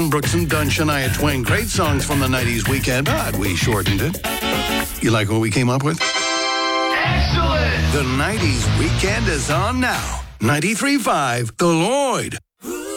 Garth Brooks and Dunn Shania Twain. Great songs from the 90s weekend, but we shortened it. You like what we came up with? Excellent! The 90s weekend is on now. 93.5 The Lloyd.